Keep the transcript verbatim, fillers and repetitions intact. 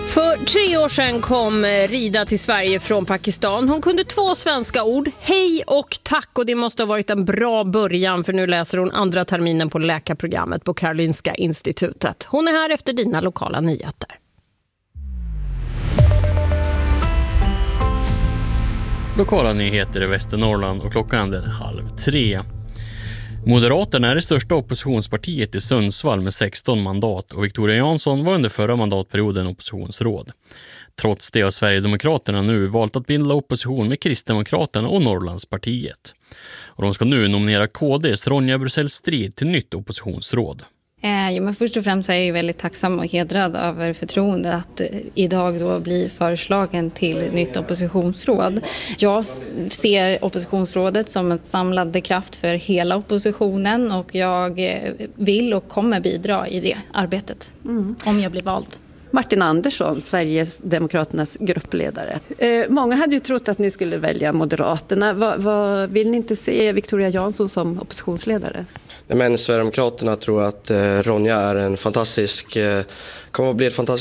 För tre år sedan kom Rida till Sverige från Pakistan. Hon kunde två svenska ord, hej och tack, och det måste ha varit en bra början, för nu läser hon andra terminen på läkarprogrammet på Karolinska institutet. Hon är här efter dina lokala nyheter. Lokala nyheter i Västernorrland och klockan är halv tre. Moderaterna är det största oppositionspartiet i Sundsvall med sexton mandat och Victoria Jansson var under förra mandatperioden oppositionsråd. Trots det har Sverigedemokraterna nu valt att bilda opposition med Kristdemokraterna och Norrlandspartiet. Och de ska nu nominera K D:s Ronja Brusell Strid till nytt oppositionsråd. Eh, ja, men först och främst är jag väldigt tacksam och hedrad över förtroende att eh, idag då bli föreslagen till nytt oppositionsråd. Jag ser oppositionsrådet som ett samlande kraft för hela oppositionen och jag eh, vill och kommer bidra i det arbetet mm. om jag blir vald. Martin Andersson, Sverigedemokraternas gruppledare. Eh, många hade ju trott att ni skulle välja Moderaterna. Va, va, vill ni inte se Victoria Jansson som oppositionsledare? Men Sverigedemokraterna tror att eh, Ronja är en fantastisk, eh, kommer att bli ett fantastiskt